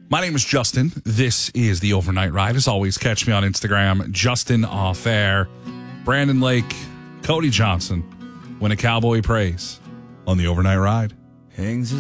My name is Justin. This is the Overnight Ride. As always, catch me on Instagram, Justin Off Air. Brandon Lake, Cody Johnson, When a Cowboy Prays on the Overnight Ride. Hangs